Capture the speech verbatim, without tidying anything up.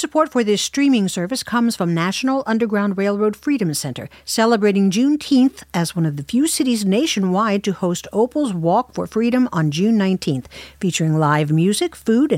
support for this streaming service comes from National Underground Railroad Freedom Center, celebrating Juneteenth as one of the few cities nationwide to host Opal's Walk for Freedom on June nineteenth, featuring live music, food, and